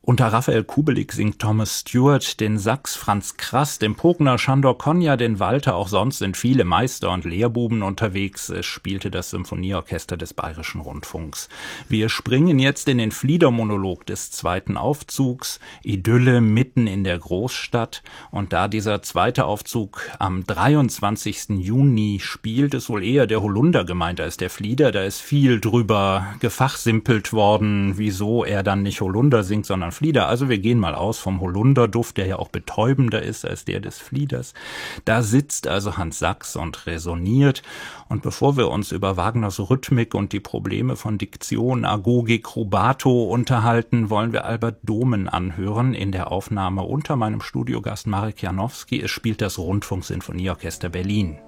Unter Raphael Kubelik singt Thomas Stewart den Sax, Franz Krass, den Pogner, Sándor Kónya, den Walter. Auch sonst sind viele Meister und Lehrbuben unterwegs. Es spielte das Symphonieorchester des Bayerischen Rundfunks. Wir springen jetzt in den Fliedermonolog des zweiten Aufzugs. Idylle mitten in der Großstadt. Und da dieser zweite Aufzug am 23. Juni spielt, ist wohl eher der Holunder gemeint als der Flieder. Da ist viel drüber gefachsimpelt worden, wieso er dann nicht Holunder singt, sondern Flieder. Also wir gehen mal aus vom Holunderduft, der ja auch betäubender ist als der des Flieders. Da sitzt also Hans Sachs und resoniert. Und bevor wir uns über Wagners Rhythmik und die Probleme von Diktion, Agogik, Rubato unterhalten, wollen wir Albert Domen anhören in der Aufnahme unter meinem Studiogast Marek Janowski. Es spielt das Rundfunksinfonieorchester Berlin.